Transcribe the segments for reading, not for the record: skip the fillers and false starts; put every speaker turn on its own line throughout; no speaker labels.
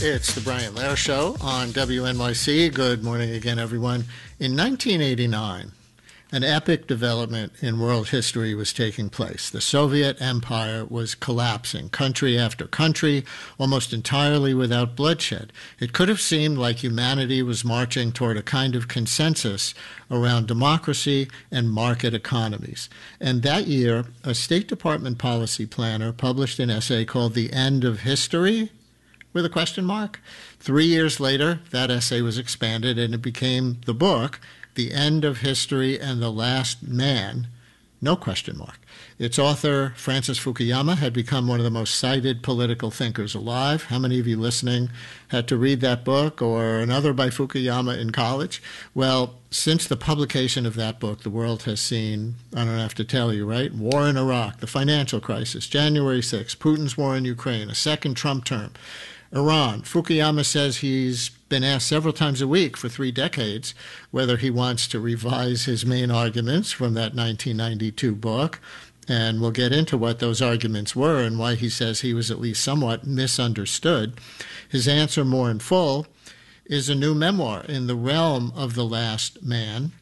It's the Brian Lehrer Show on WNYC. Good morning again, everyone. In 1989, an epic development in world history was taking place. The Soviet Empire was collapsing, country after country, almost entirely without bloodshed. It could have seemed like humanity was marching toward a kind of consensus around democracy and market economies. And that year, a State Department policy planner published an essay called The End of History, with a question mark. 3 years later, that essay was expanded and it became the book, The End of History and the Last Man, no question mark. Its author, Francis Fukuyama, had become one of the most cited political thinkers alive. How many of you listening had to read that book or another by Fukuyama in college? Well, since the publication of that book, the world has seen, I don't have to tell you, right? War in Iraq, the financial crisis, January 6th, Putin's war in Ukraine, a second Trump term, Iran. Fukuyama says he's been asked several times a week for 3 decades whether he wants to revise his main arguments from that 1992 book. And we'll get into what those arguments were and why he says he was at least somewhat misunderstood. His answer, more in full, is a new memoir, In the Realm of the Last Man.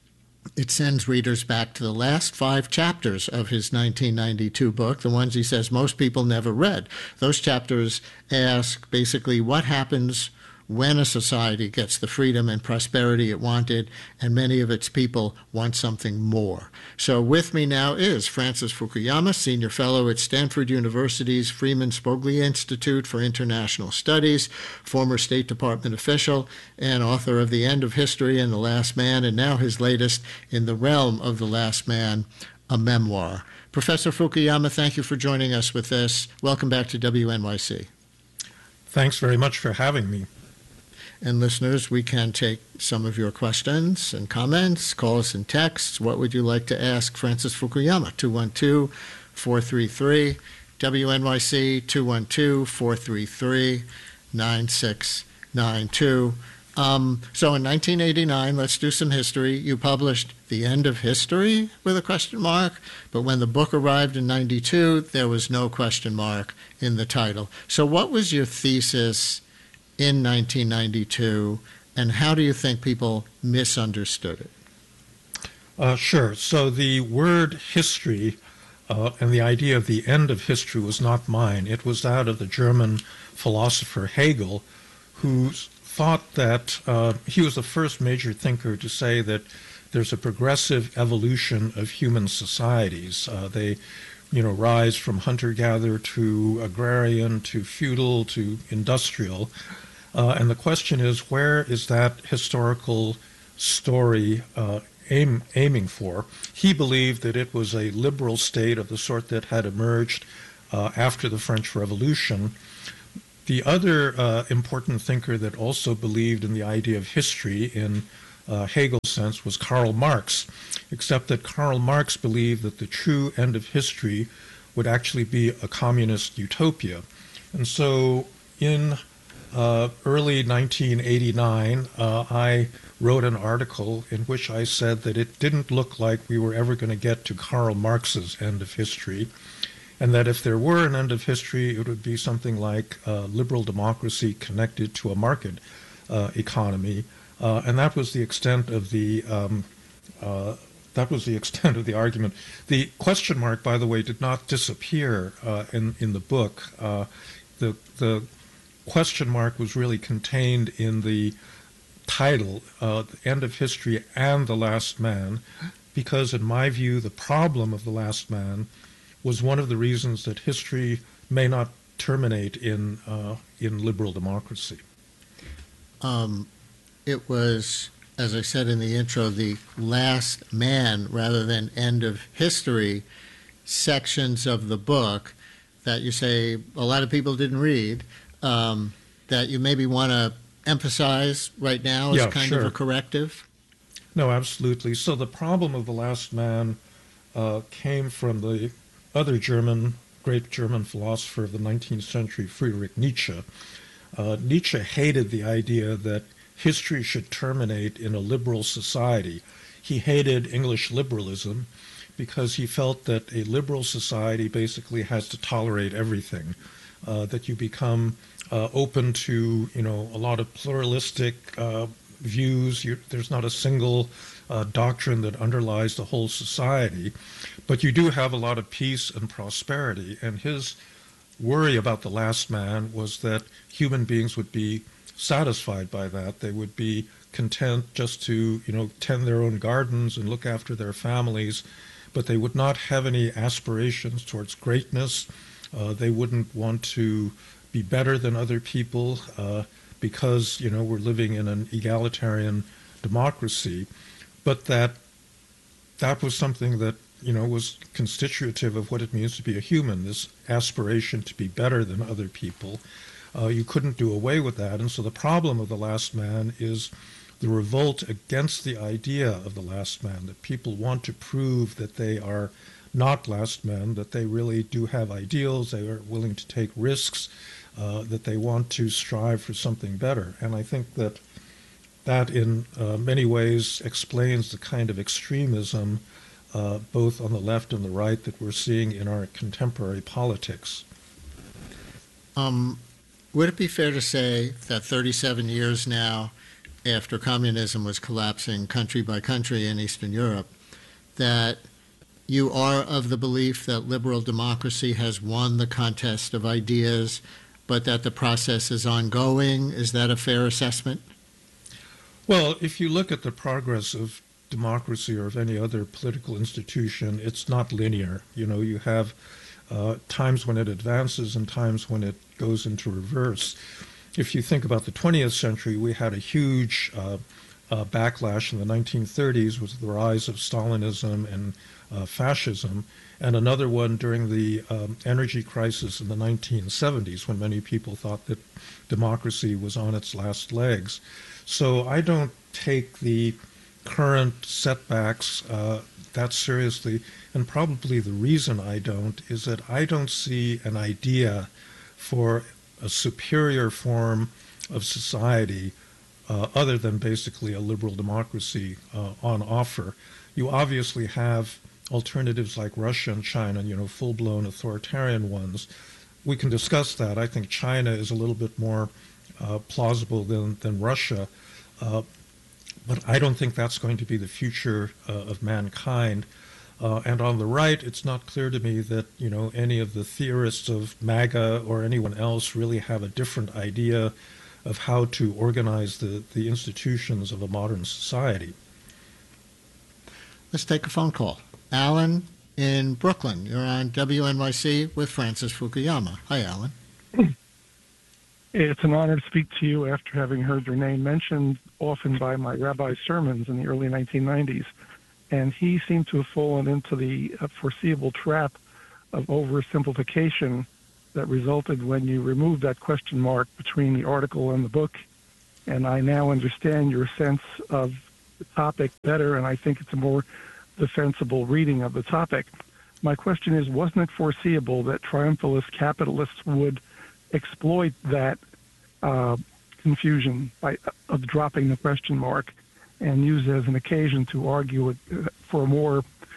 It sends readers back to the last 5 chapters of his 1992 book, the ones he says most people never read. Those chapters ask basically what happens when a society gets the freedom and prosperity it wanted, and many of its people want something more. So with me now is Francis Fukuyama, Senior Fellow at Stanford University's Freeman Spogli Institute for International Studies, former State Department official, and author of The End of History and the Last Man, and now his latest, In the Realm of the Last Man, a memoir. Professor Fukuyama, thank you for joining us with this. Welcome back to WNYC.
Thanks very much for having me.
And listeners, we can take some of your questions and comments. Call us in texts. What would you like to ask Francis Fukuyama? 212-433 WNYC, 212-433-9692. So in 1989, let's do some history. You published The End of History with a question mark, but when the book arrived in 92, there was no question mark in the title. So what was your thesis in 1992, and how do you think people misunderstood it?
Sure. So the word history and the idea of the end of history was not mine. It was that of the German philosopher Hegel, who thought that he was the first major thinker to say that there's a progressive evolution of human societies. They rise from hunter-gatherer to agrarian to feudal to industrial. And the question is, where is that historical story aiming for? He believed that it was a liberal state of the sort that had emerged after the French Revolution. The other important thinker that also believed in the idea of history in Hegel's sense was Karl Marx, except that Karl Marx believed that the true end of history would actually be a communist utopia. And so in early 1989, I wrote an article in which I said that it didn't look like we were ever going to get to Karl Marx's end of history, and that if there were an end of history, it would be something like liberal democracy connected to a market economy, and that was the extent of the argument. The question mark, by the way, did not disappear in the book. The question mark was really contained in the title, The End of History and the Last Man, because in my view, the problem of the last man was one of the reasons that history may not terminate in liberal democracy.
It was, as I said in the intro, the last man rather than end of history sections of the book that you say a lot of people didn't read, that you maybe want to emphasize right now as kind of a corrective?
No, absolutely. So the problem of the last man came from the other great German philosopher of the 19th century, Friedrich Nietzsche. Nietzsche hated the idea that history should terminate in a liberal society. He hated English liberalism because he felt that a liberal society basically has to tolerate everything. that you become open to, a lot of pluralistic views. There's not a single doctrine that underlies the whole society, but you do have a lot of peace and prosperity. And his worry about the last man was that human beings would be satisfied by that. They would be content just to, tend their own gardens and look after their families, but they would not have any aspirations towards greatness. They wouldn't want to be better than other people because, we're living in an egalitarian democracy. But that was something that, was constitutive of what it means to be a human, this aspiration to be better than other people. You couldn't do away with that. And so the problem of The Last Man is the revolt against the idea of the last man, that people want to prove that they are not last men, that they really do have ideals, they are willing to take risks, that they want to strive for something better. And I think that in many ways explains the kind of extremism both on the left and the right that we're seeing in our contemporary politics.
Would it be fair to say that 37 years now after communism was collapsing country by country in Eastern Europe, that you are of the belief that liberal democracy has won the contest of ideas, but that the process is ongoing? Is that a fair assessment?
Well, if you look at the progress of democracy or of any other political institution, it's not linear. You have times when it advances and times when it goes into reverse. If you think about the 20th century, we had a huge backlash in the 1930s with the rise of Stalinism and fascism, and another one during the energy crisis in the 1970s when many people thought that democracy was on its last legs. So I don't take the current setbacks that seriously, and probably the reason I don't is that I don't see an idea for a superior form of society other than basically a liberal democracy on offer. You obviously have alternatives like Russia and China, full-blown authoritarian ones. We can discuss that. I think China is a little bit more plausible than Russia, but I don't think that's going to be the future of mankind. And on the right, it's not clear to me that, any of the theorists of MAGA or anyone else really have a different idea of how to organize the institutions of a modern society.
Let's take a phone call. Alan in Brooklyn. You're on WNYC with Francis Fukuyama. Hi, Alan.
It's an honor to speak to you after having heard your name mentioned often by my rabbi's sermons in the early 1990s. And he seemed to have fallen into the foreseeable trap of oversimplification that resulted when you removed that question mark between the article and the book. And I now understand your sense of the topic better, and I think it's a more defensible reading of the topic. My question is, wasn't it foreseeable that triumphalist capitalists would exploit that confusion of dropping the question mark and use it as an occasion to argue for a more